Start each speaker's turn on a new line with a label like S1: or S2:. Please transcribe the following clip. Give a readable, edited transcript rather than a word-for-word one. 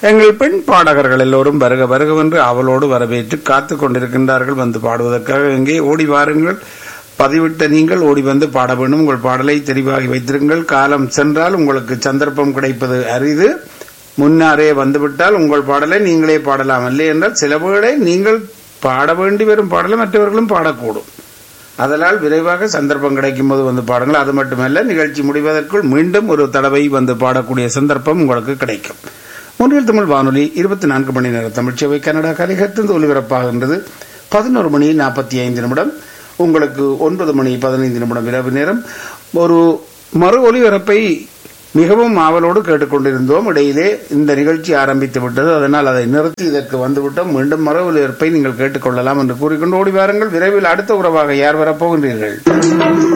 S1: எங்கள் பெண் பாடகர்கள் எல்லோரும் வருக வருகவென்று அவளோடு வரவேற்று காத்துக் கொண்டிருக்கின்றார்கள் வந்து பாடுவதற்காக. எங்கே ஓடி வாருங்கள், பதிவிட்ட நீங்கள் ஓடி வந்து பாட வேண்டும். உங்கள் பாடலை தெரிவாகி வைத்திருங்கள். காலம் சென்றால் உங்களுக்கு சந்தர்ப்பம் கிடைப்பது அரிது. முன்னாரே வந்துவிட்டால் உங்கள் பாடலை நீங்களே பாடலாம். இல்லை என்றால் சில வேளை நீங்கள் பாட வேண்டி வரும் பாடலை மற்றவர்களும் பாடக்கூடும். அதனால் விரைவாக சந்தர்ப்பம் கிடைக்கும் போது வந்து பாடுங்கள். அது மட்டுமல்ல, நிகழ்ச்சி முடிவதற்குள் மீண்டும் ஒரு தடவை வந்து பாடக்கூடிய சந்தர்ப்பம் உங்களுக்கு கிடைக்கும். ஒன்றில் தமிழ் வானொலி 24 மணி நேர தமிழ்ச்சேவை கனடா கலிகத்திலிருந்து ஒலிபரப்பாகின்றது. 11:45 உங்களுக்கு 9:15 இரவு நேரம். ஒரு மறு ஒலிபரப்பை மிகவும் ஆவலோடு கேட்டுக்கொண்டிருந்தோம். இடையிலே இந்த நிகழ்ச்சி ஆரம்பித்து விட்டது, அதனால் அதை நிறுத்தி இதற்கு வந்துவிட்டோம். மீண்டும் மறு ஒலிபரப்பை நீங்கள் கேட்டுக்கொள்ளலாம் என்று கூறிக்கொண்டு ஓடி வாருங்கள். விரைவில் அடுத்த உறவாக யார் வரப்போகின்றீர்கள்?